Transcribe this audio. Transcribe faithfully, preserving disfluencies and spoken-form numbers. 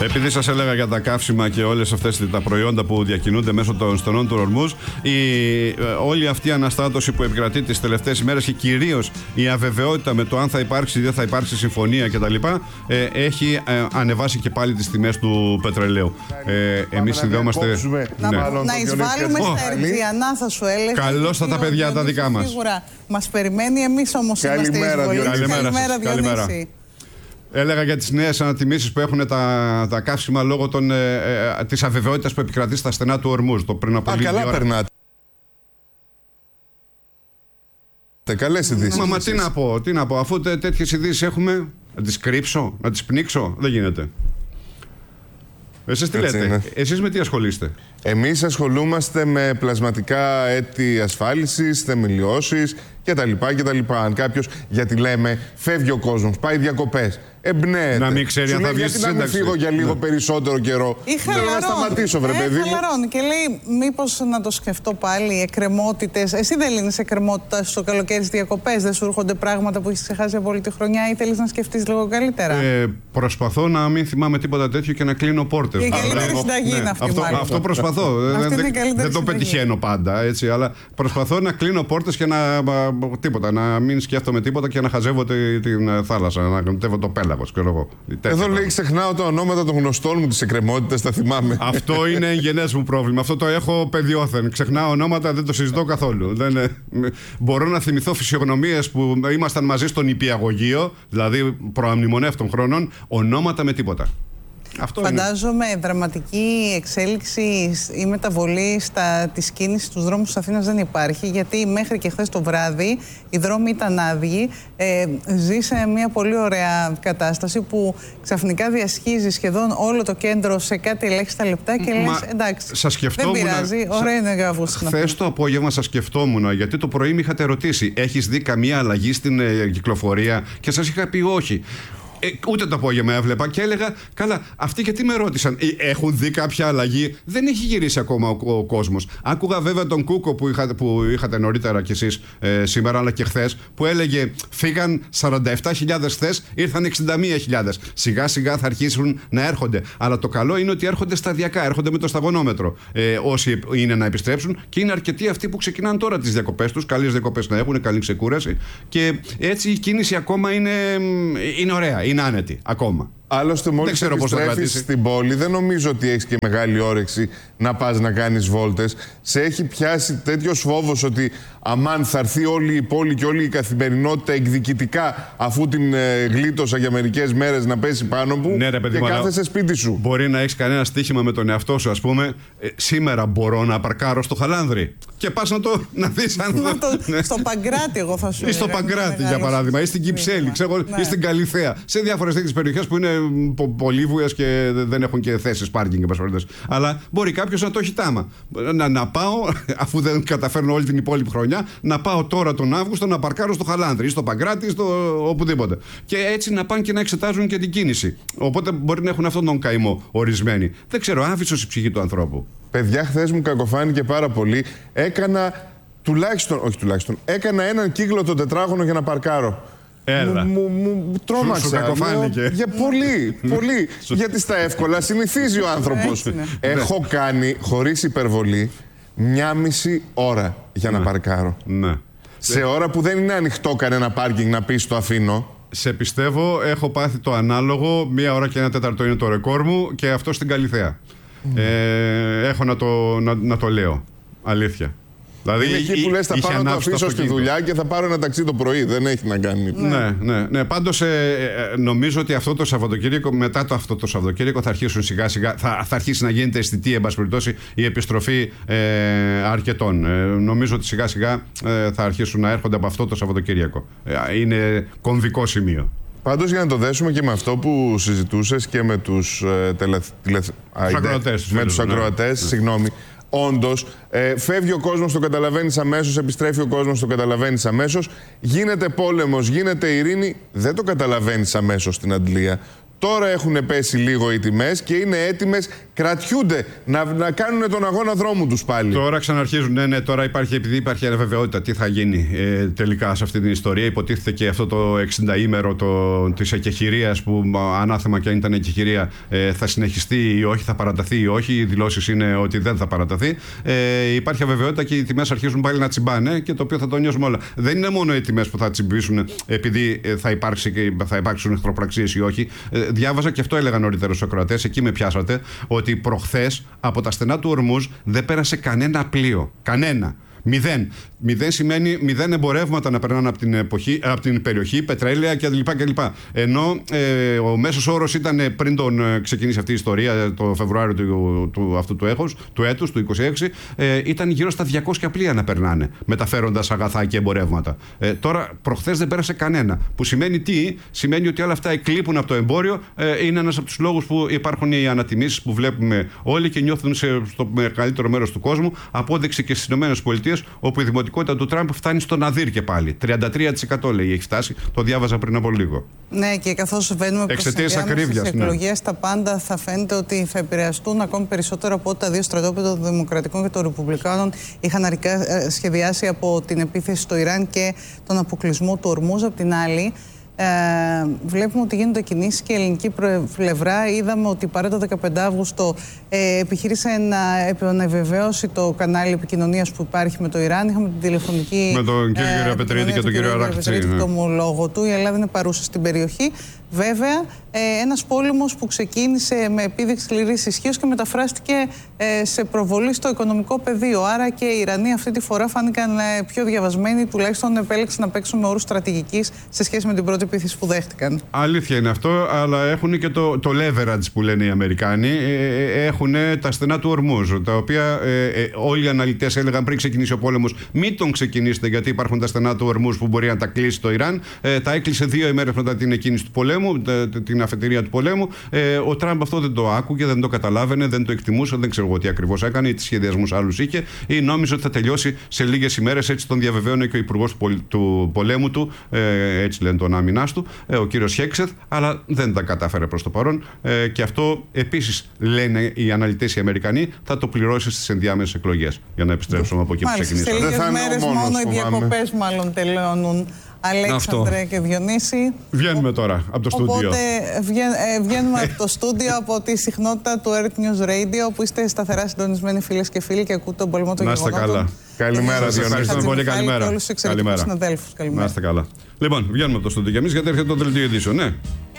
Επειδή σας έλεγα για τα καύσιμα και όλες αυτές τα προϊόντα που διακινούνται μέσω των στενών του Ορμούζ, η, όλη αυτή η αναστάτωση που επικρατεί τις τελευταίες ημέρες και κυρίως η αβεβαιότητα με το αν θα υπάρξει ή δεν θα υπάρξει συμφωνία κτλ. Ε, έχει ε, ανεβάσει και πάλι τις τιμές του πετρελαίου. Ε, εμείς συνδεόμαστε. Να, ναι. να εισβάλλουμε oh. στα Ερτζιανά, θα σου έλεγα. Καλώς θα τα παιδιά τα δικά μας. Σίγουρα μας περιμένει, εμείς όμως είμαστε εισβολή. Καλημέρα, καλημέρα. Έλεγα για τις νέες ανατιμήσεις που έχουν τα, τα καύσιμα λόγω των, ε, ε, της αβεβαιότητας που επικρατεί στα στενά του Ορμούζ. Το πριν από Α, λίγη καλά ώρα. περνάτε. Καλές ειδήσεις. Μα, μα τι να πω, τι να πω, αφού τέ, τέτοιες ειδήσεις έχουμε, να τις κρύψω, να τις πνίξω, δεν γίνεται. Εσείς τι Έτσι λέτε, είναι. εσείς με τι ασχολείστε? Εμείς ασχολούμαστε με πλασματικά έτη ασφάλισης, θεμελιώσεις κτλ. κτλ. Αν κάποιος, γιατί λέμε, φεύγει ο κόσμος, πάει διακοπές, εμπνέεται. Να μην ξέρει αν θα βγει στη σύνταξη. Να μην φύγω για λίγο ναι. περισσότερο καιρό. Ή Θέλω να σταματήσω, βρε παιδί. Χαλαρώνει και λέει, μήπως να το σκεφτώ πάλι, εκκρεμότητες. Εσύ δεν λύνεις εκκρεμότητα στο καλοκαίρι στις διακοπές, δεν σου έρχονται πράγματα που έχεις ξεχάσει από όλη τη χρονιά ή θέλεις να σκεφτείς λίγο καλύτερα? Ε, προσπαθώ να μην θυμάμαι τίποτα τέτοιο και να κλείνω πόρτες. Η καλύτερη συνταγή είναι αυτή. Αυτό, αυτό προσπαθώ. δεν δεν, δεν το πετυχαίνω πάντα, έτσι, αλλά προσπαθώ να κλείνω πόρτες και να. Τίποτα, να μην σκέφτομαι τίποτα και να χαζεύω την θάλασσα, να γλυτεύω το πέλαγος. Εδώ λέει ξεχνάω τα ονόματα των γνωστών μου της εκκρεμότητας, τα θυμάμαι. Αυτό είναι εγγενές μου πρόβλημα. Αυτό το έχω παιδιόθεν. Ξεχνάω ονόματα, δεν το συζητώ καθόλου. Δεν, μπορώ να θυμηθώ φυσιογνωμίες που ήμασταν μαζί στον νηπιαγωγείο, δηλαδή προαμνημονεύτων χρόνων, ονόματα με τίποτα. Αυτό Φαντάζομαι είναι. Δραματική εξέλιξη ή μεταβολή στα, της κίνησης στους δρόμους της Αθήνας δεν υπάρχει, γιατί μέχρι και χθες το βράδυ οι δρόμοι ήταν άδειοι. Ε, ζει σε μια πολύ ωραία κατάσταση που ξαφνικά διασχίζει σχεδόν όλο το κέντρο σε κάτι ελάχιστα λεπτά και λες εντάξει, δεν πειράζει, ωραία είναι Αυγούστου. Χθες το απόγευμα σας σκεφτόμουν, γιατί το πρωί με είχατε ρωτήσει, έχεις δει καμία αλλαγή στην ε, κυκλοφορία, και σας είχα πει όχι. Ε, ούτε το απόγευμα έβλεπα και έλεγα, καλά, αυτοί γιατί με ρώτησαν, ε, έχουν δει κάποια αλλαγή? Δεν έχει γυρίσει ακόμα ο, ο κόσμος. Άκουγα βέβαια τον Κούκο που, είχα, που είχατε νωρίτερα κι εσείς ε, σήμερα, αλλά και χθες, που έλεγε φύγαν σαράντα επτά χιλιάδες χθες, ήρθαν εξήντα μία χιλιάδες. Σιγά σιγά θα αρχίσουν να έρχονται. Αλλά το καλό είναι ότι έρχονται σταδιακά, έρχονται με το σταγονόμετρο. Ε, όσοι είναι να επιστρέψουν, και είναι αρκετοί αυτοί που ξεκινάνε τώρα τις διακοπές τους. Καλές διακοπές να έχουν, καλή ξεκούραση. Και έτσι η κίνηση ακόμα είναι, είναι ωραία. Είναι άνετη ακόμα. Άλλωστε, μόλις επιστρέφεις στην πόλη, δεν νομίζω ότι έχεις και μεγάλη όρεξη να πας να κάνεις βόλτες. Σε έχει πιάσει τέτοιος φόβος ότι αμάν θα έρθει όλη η πόλη και όλη η καθημερινότητα εκδικητικά, αφού την ε, γλίτωσα για μερικές μέρες, να πέσει πάνω μου, ναι, ρε, παιδί, και κάθεσαι σπίτι σου. Μπορεί να έχεις κανένα στοίχημα με τον εαυτό σου, ας πούμε. Ε, σήμερα μπορώ να παρκάρω στο Χαλάνδρι. Και πας να το να δεις αν θα... το, ναι. Στο Παγκράτη, εγώ θα σου ή στο Παγκράτη, για παράδειγμα, ή στην Κυψέλη, ξέρω, ναι. ή στην Καλιθέα. Σε διάφορες τέτοιες περιοχές που είναι πολύ βούιας και δεν έχουν και θέσεις πάρκινγκ. Αλλά μπορεί κάποιος να το έχει τάμα. Να, να πάω, αφού δεν καταφέρνω όλη την υπόλοιπη χρονιά, να πάω τώρα τον Αύγουστο να παρκάρω στο Χαλάνδρι ή στο Παγκράτη, στο οπουδήποτε. Και έτσι να πάνε και να εξετάζουν και την κίνηση. Οπότε μπορεί να έχουν αυτόν τον καημό ορισμένοι. Δεν ξέρω, άβυσσος η ψυχή του ανθρώπου. Παιδιά, χθες μου κακοφάνηκε πάρα πολύ. Έκανα τουλάχιστον, όχι τουλάχιστον, έκανα έναν κύκλο το τετράγωνο για να παρκάρω. Έλα. Μου, μου, μου τρόμαξα. Σου κακοφάνηκε. Για πολύ, πολύ. Γιατί στα εύκολα συνηθίζει ο άνθρωπος. Έχω κάνει, χωρίς υπερβολή, μια μισή ώρα για να, να παρκάρω. Ναι. Σε ώρα που δεν είναι ανοιχτό κανένα πάρκινγκ να πεις το αφήνω. Σε πιστεύω, έχω πάθει το ανάλογο. Μία ώρα και ένα τέταρτο είναι το ρεκόρ μου, και αυτό στην Καλιθέα. Mm. Ε, έχω να το, να, να το λέω. Αλήθεια. Δηλαδή, είναι εκεί που λες θα πάω να το αφήσω στη δουλειά και θα πάρω ένα ταξί το πρωί. Δεν έχει να κάνει. Ναι, ναι, ναι. Πάντως ε, νομίζω ότι αυτό το Σαββατοκύριακο, μετά το αυτό το Σαββατοκύριακο, θα αρχίσουν σιγά σιγά, θα, θα αρχίσει να γίνεται αισθητή, εν πάση περιπτώσει, η επιστροφή ε, αρκετών. Ε, νομίζω ότι σιγά σιγά ε, θα αρχίσουν να έρχονται από αυτό το Σαββατοκύριακο. Ε, είναι κομβικό σημείο. Πάντως, για να το δέσουμε και με αυτό που συζητούσες και με τους ε, τελε, τηλε, ακροατές, με τους ακροατές, ναι. Συγγνώμη. Όντως, ε, φεύγει ο κόσμος, το καταλαβαίνεις αμέσως, επιστρέφει ο κόσμος, το καταλαβαίνεις αμέσως. Γίνεται πόλεμος, γίνεται ειρήνη, δεν το καταλαβαίνεις αμέσως στην αντλία. Τώρα έχουν πέσει λίγο οι τιμές και είναι έτοιμες, κρατιούνται να, να κάνουν τον αγώνα δρόμου τους πάλι. Τώρα ξαναρχίζουν. Ναι, ναι, τώρα υπάρχει, επειδή υπάρχει αβεβαιότητα τι θα γίνει ε, τελικά σε αυτή την ιστορία. Υποτίθεται και αυτό το εξηνταήμερο της εκεχηρίας, που ανάθεμα και αν ήταν εκεχηρία, ε, θα συνεχιστεί ή όχι, θα παραταθεί ή όχι. Οι δηλώσεις είναι ότι δεν θα παραταθεί. Ε, υπάρχει αβεβαιότητα και οι τιμές αρχίζουν πάλι να τσιμπάνε, και το οποίο θα το νιώσουμε όλα. Δεν είναι μόνο οι τιμές που θα τσιμπήσουν επειδή θα, υπάρξει και θα υπάρξουν εχθροπραξίες ή όχι. Ε, διάβαζα, και αυτό έλεγαν νωρίτερα στους ακροατές, εκεί με πιάσατε, ότι προχθές από τα στενά του Ορμούζ δεν πέρασε κανένα πλοίο. Κανένα. Μηδέν. Μηδέν σημαίνει μηδέν εμπορεύματα να περνάνε από την, εποχή, από την περιοχή, πετρέλαια κλπ. κλπ. Ενώ ε, ο μέσος όρος ήταν, πριν τον ε, ξεκινήσει αυτή η ιστορία, το Φεβρουάριο του, του, αυτού του, έχους, του έτους, του είκοσι έξι, ε, ήταν γύρω στα διακόσια πλοία να περνάνε, μεταφέροντας αγαθά και εμπορεύματα. Ε, τώρα, προχθές δεν πέρασε κανένα. Που σημαίνει τι? Σημαίνει ότι όλα αυτά εκλείπουν από το εμπόριο. Ε, είναι ένας από τους λόγους που υπάρχουν οι ανατιμήσεις που βλέπουμε όλοι και νιώθουν σε, στο μεγαλύτερο μέρος του κόσμου. Απόδειξη και στις ΗΠΑ, όπου η δημοτικότητα του Τραμπ φτάνει στο ναδύρ και πάλι. τριάντα τρία τοις εκατό λέει έχει φτάσει. Το διάβαζα πριν από λίγο. Ναι, και καθώς βαίνουμε προς τις εκλογές, τα πάντα θα φαίνεται ότι θα επηρεαστούν ακόμη περισσότερο από ό,τι τα δύο στρατόπεδα των Δημοκρατικών και των Ρεπουμπλικάνων είχαν αρχικά σχεδιάσει από την επίθεση στο Ιράν και τον αποκλεισμό του Ορμούζ. Από την άλλη, Ε, βλέπουμε ότι γίνονται κινήσεις και η ελληνική πλευρά. Είδαμε ότι παρά το δεκαπέντε Αυγούστου ε, επιχείρησε να επιβεβαιώσει το κανάλι επικοινωνίας που υπάρχει με το Ιράν. Είχαμε την τηλεφωνική. Με τον κύριο ε, Γεραπετρίτη και τον κύριο Αράκτη. Το ομολόγο του. Η Ελλάδα είναι παρούσα στην περιοχή. Βέβαια, ε, ένας πόλεμος που ξεκίνησε με επίδειξη σκληρής ισχύως και μεταφράστηκε ε, σε προβολή στο οικονομικό πεδίο. Άρα και οι Ιρανοί αυτή τη φορά φάνηκαν ε, πιο διαβασμένοι, τουλάχιστον επέλεξαν να παίξουν με όρους στρατηγικής σε σχέση με την πρώτη επίθεση που δέχτηκαν. Αλήθεια είναι αυτό, αλλά έχουν και το, το leverage που λένε οι Αμερικάνοι. Ε, έχουν τα στενά του Ορμούζ, τα οποία ε, ε, όλοι οι αναλυτές έλεγαν πριν ξεκινήσει ο πόλεμος, μην τον ξεκινήσετε, γιατί υπάρχουν τα στενά του Ορμούζ που μπορεί να τα κλείσει το Ιράν. Ε, τα έκλεισε δύο ημέρες μετά την εκκίνηση του πολέμου. Την αφετηρία του πολέμου. Ε, ο Τραμπ αυτό δεν το άκουγε, δεν το καταλάβαινε, δεν το εκτιμούσε, δεν ξέρω εγώ τι ακριβώς έκανε ή τι σχεδιασμούς άλλους είχε, ή νόμιζε ότι θα τελειώσει σε λίγες ημέρες. Έτσι τον διαβεβαίωνε και ο υπουργός του πολέμου του, ε, έτσι λένε τον άμυνάς του, ε, ο κύριος Χέξεθ, αλλά δεν τα κατάφερε προς το παρόν. Ε, και αυτό επίσης λένε οι αναλυτές οι Αμερικανοί, θα το πληρώσει στις ενδιάμεσες εκλογές. Για να επιστρέψουμε από εκεί που ξεκινήσαμε. Σε λίγες μέρες μόνο οι διακοπές μάλλον τελειώνουν. Αλέξανδρε και Διονύση. Βγαίνουμε τώρα από το στούντιο. Οπότε βγαίνουμε από το στούντιο, από τη συχνότητα του Earth News Radio, που είστε σταθερά συντονισμένοι φίλες και φίλοι και ακούτε τον πολεμό των γεγονότων. Να είστε καλά. Καλημέρα, Διονύση. Ευχαριστούμε πολύ. Καλημέρα. Και όλους τους εξαιρετικούς συναδέλφους. Να είστε καλά. Λοιπόν, βγαίνουμε από το στούντιο και εμείς, γιατί έρχεται το δελτίο ειδήσεων, ναι.